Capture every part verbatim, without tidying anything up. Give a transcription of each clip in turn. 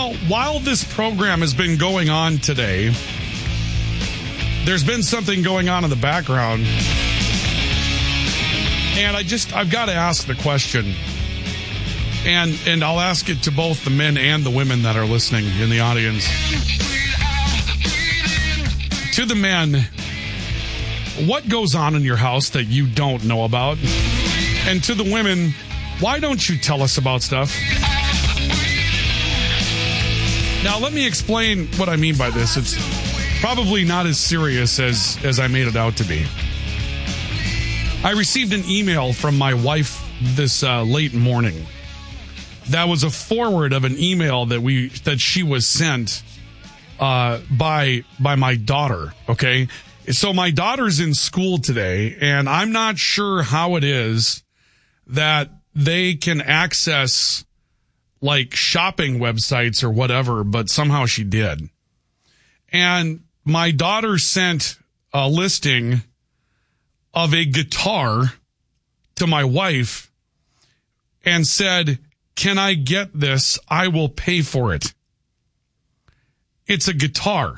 Well, while this program has been going on today, there's been something going on in the background. And I just, I've got to ask the question. And and I'll ask it to both the men and the women that are listening in the audience. To the men, what goes on in your house that you don't know about? And to the women, why don't you tell us about stuff? Now, let me explain what I mean by this. It's probably not as serious as, as I made it out to be. I received an email from my wife this uh, late morning. That was a forward of an email that we that she was sent uh, by by my daughter. Okay, so my daughter's in school today, and I'm not sure how it is that they can access like shopping websites or whatever, but somehow she did. And my daughter sent a listing of a guitar to my wife and said, "Can I get this? I will pay for it." It's a guitar.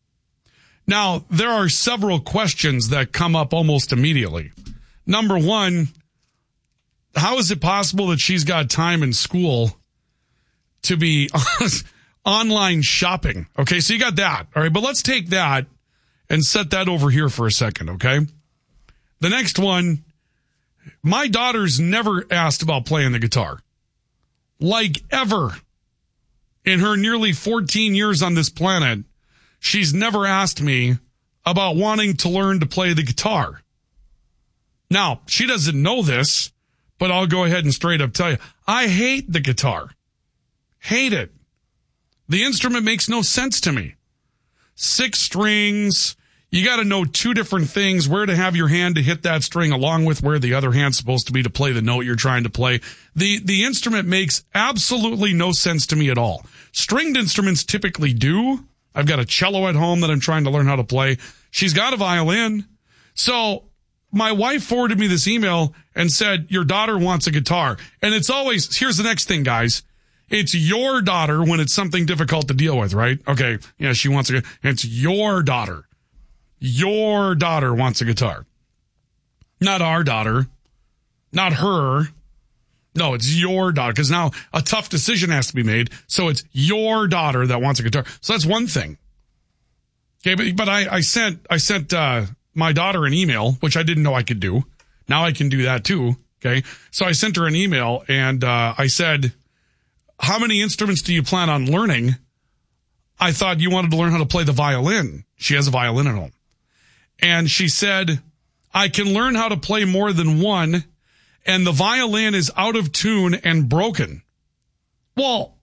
Now, there are several questions that come up almost immediately. Number one, how is it possible that she's got time in school to be online shopping? Okay, so you got that. All right, but let's take that and set that over here for a second, okay? The next one, my daughter's never asked about playing the guitar. Like ever. In her nearly fourteen years on this planet, she's never asked me about wanting to learn to play the guitar. Now, she doesn't know this, but I'll go ahead and straight up tell you, I hate the guitar. Hate it. The instrument makes no sense to me. Six strings. You got to know two different things, where to have your hand to hit that string along with where the other hand's supposed to be to play the note you're trying to play. The the instrument makes absolutely no sense to me at all. Stringed instruments typically do. I've got a cello at home that I'm trying to learn how to play. She's got a violin. So my wife forwarded me this email and said, your daughter wants a guitar. And it's always, here's the next thing, guys. It's your daughter when it's something difficult to deal with, right? Okay, yeah, she wants a, it's your daughter. Your daughter wants a guitar. Not our daughter. Not her. No, it's your daughter, because now a tough decision has to be made. So it's your daughter that wants a guitar. So that's one thing. Okay, but, but I, I sent I sent uh, my daughter an email, which I didn't know I could do. Now I can do that too. Okay, so I sent her an email and uh, I said, how many instruments do you plan on learning? I thought you wanted to learn how to play the violin. She has a violin at home. And she said, I can learn how to play more than one, and the violin is out of tune and broken. Well,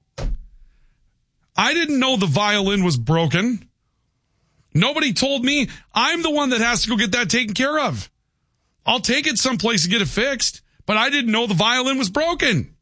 I didn't know the violin was broken. Nobody told me. I'm the one that has to go get that taken care of. I'll take it someplace to get it fixed, but I didn't know the violin was broken.